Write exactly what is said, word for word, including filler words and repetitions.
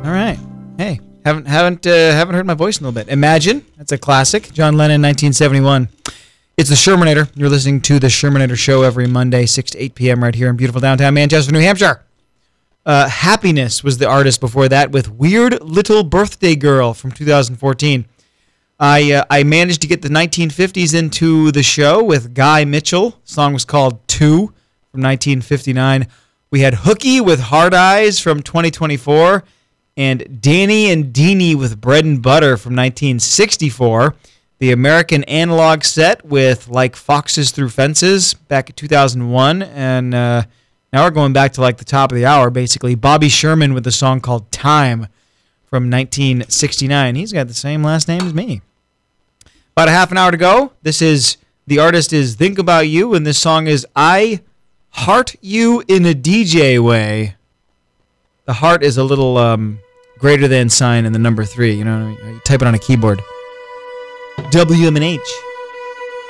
All right. Hey, haven't haven't uh, haven't heard my voice in a little bit. Imagine, that's a classic. John Lennon, nineteen seventy-one. It's the Shermanator. You're listening to the Shermanator Show every Monday, six to eight p.m. right here in beautiful downtown Manchester, New Hampshire. Uh, Happiness was the artist before that with Weird Little Birthday Girl from two thousand fourteen. I uh, I managed to get the nineteen fifties into the show with Guy Mitchell. The song was called Two from nineteen fifty-nine. We had Hooky with Hard Eyes from twenty twenty-four. And Danny and Deanie with Bread and Butter from nineteen sixty-four. The American Analog Set with Like Foxes Through Fences back in two thousand one. And uh, now we're going back to like the top of the hour, basically. Bobby Sherman with a song called Time from nineteen sixty-nine. He's got the same last name as me. About a half an hour to go. This is, the artist is Think About You, and this song is I Heart You in a D J Way. The heart is a little um, greater than sign in the number three. You know, you type it on a keyboard. W M N H.